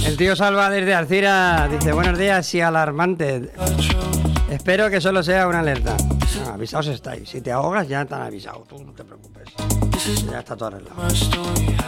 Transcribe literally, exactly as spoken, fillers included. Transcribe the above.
El tío Salva desde Alcira dice: buenos días y alarmante. Espero que solo sea una alerta. No, avisaos estáis. Si te ahogas ya te han avisado. Tú no te preocupes. Ya está todo arreglado.